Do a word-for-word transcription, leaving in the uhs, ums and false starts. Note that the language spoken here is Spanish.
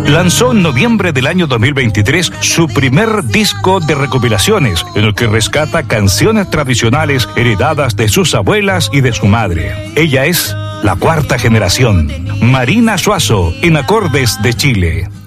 lanzó en noviembre del año dos mil veintitrés su primer disco de recopilaciones, en el que rescata canciones tradicionales heredadas de sus abuelas y de su madre. Ella es la cuarta generación, Marina Suazo, en Acordes de Chile.